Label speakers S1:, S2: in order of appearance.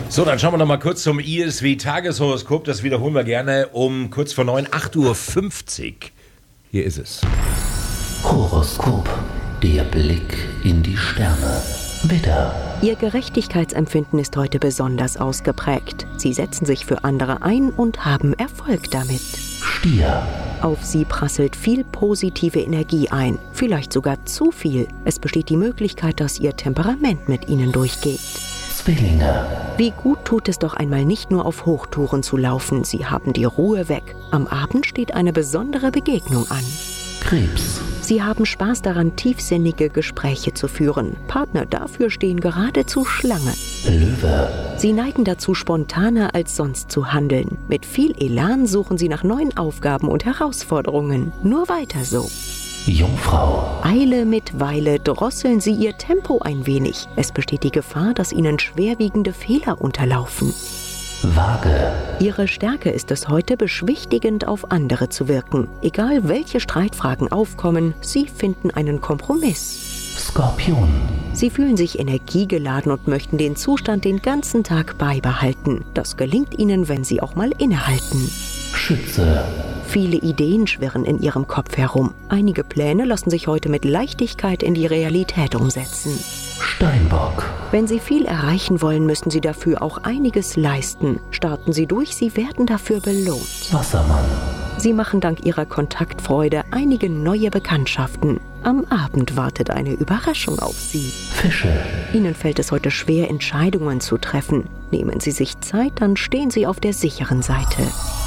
S1: So, dann schauen wir noch mal kurz zum ISW-Tageshoroskop. Das wiederholen wir gerne um kurz vor 9, 8:50 Uhr. Hier ist es.
S2: Horoskop, der Blick in die Sterne. Widder.
S3: Ihr Gerechtigkeitsempfinden ist heute besonders ausgeprägt. Sie setzen sich für andere ein und haben Erfolg damit.
S2: Stier.
S3: Auf Sie prasselt viel positive Energie ein, vielleicht sogar zu viel. Es besteht die Möglichkeit, dass Ihr Temperament mit Ihnen durchgeht.
S2: Zwillinge.
S3: Wie gut tut es doch einmal nicht nur auf Hochtouren zu laufen, Sie haben die Ruhe weg. Am Abend steht eine besondere Begegnung an.
S2: Krebs.
S3: Sie haben Spaß daran, tiefsinnige Gespräche zu führen. Partner dafür stehen geradezu Schlange.
S2: Löwe.
S3: Sie neigen dazu, spontaner als sonst zu handeln. Mit viel Elan suchen Sie nach neuen Aufgaben und Herausforderungen. Nur weiter so.
S2: Jungfrau.
S3: Eile mit Weile drosseln Sie Ihr Tempo ein wenig. Es besteht die Gefahr, dass Ihnen schwerwiegende Fehler unterlaufen.
S2: Waage.
S3: Ihre Stärke ist es heute, beschwichtigend auf andere zu wirken. Egal welche Streitfragen aufkommen, Sie finden einen Kompromiss.
S2: Skorpion.
S3: Sie fühlen sich energiegeladen und möchten den Zustand den ganzen Tag beibehalten. Das gelingt Ihnen, wenn Sie auch mal innehalten.
S2: Schütze.
S3: Viele Ideen schwirren in Ihrem Kopf herum. Einige Pläne lassen sich heute mit Leichtigkeit in die Realität umsetzen.
S2: Steinbock.
S3: Wenn Sie viel erreichen wollen, müssen Sie dafür auch einiges leisten. Starten Sie durch, Sie werden dafür belohnt.
S2: Wassermann.
S3: Sie machen dank Ihrer Kontaktfreude einige neue Bekanntschaften. Am Abend wartet eine Überraschung auf Sie.
S2: Fische.
S3: Ihnen fällt es heute schwer, Entscheidungen zu treffen. Nehmen Sie sich Zeit, dann stehen Sie auf der sicheren Seite.